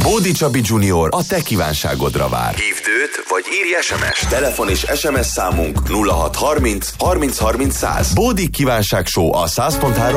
Bódi Csabi Junior a te kívánságodra vár. Hívd őt, vagy írj SMS-t. Telefon és SMS számunk 0630 30 30 100. Bódi kívánság show a 100.3